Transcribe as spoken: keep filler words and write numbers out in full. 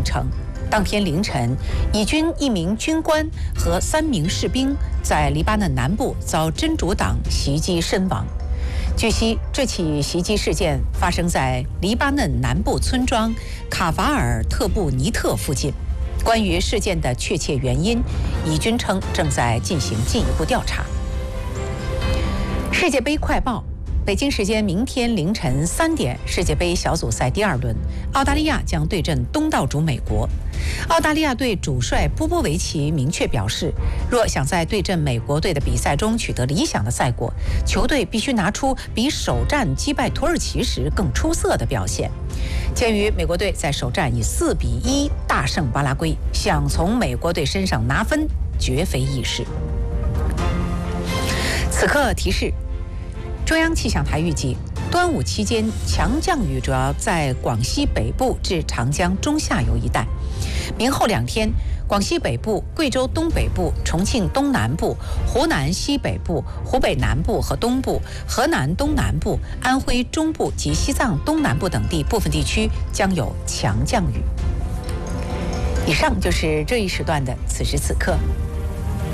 称，当天凌晨，以军一名军官和三名士兵在黎巴嫩南部遭真主党袭击身亡。据悉，这起袭击事件发生在黎巴嫩南部村庄卡法尔特布尼特附近。关于事件的确切原因，以军称正在进行进一步调查。世界杯快报。北京时间明天凌晨三点，世界杯小组赛第二轮，澳大利亚将对阵东道主美国。澳大利亚队主帅波波维奇明确表示，若想在对阵美国队的比赛中取得理想的赛果，球队必须拿出比首战击败土耳其时更出色的表现。鉴于美国队在首战以四比一大胜巴拉圭，想从美国队身上拿分绝非易事。此刻提示。中央气象台预计，端午期间强降雨主要在广西北部至长江中下游一带。明后两天，广西北部、贵州东北部、重庆东南部、湖南西北部、湖北南部和东部、河南东南部、安徽中部及西藏东南部等地部分地区将有强降雨。以上就是这一时段的此时此刻。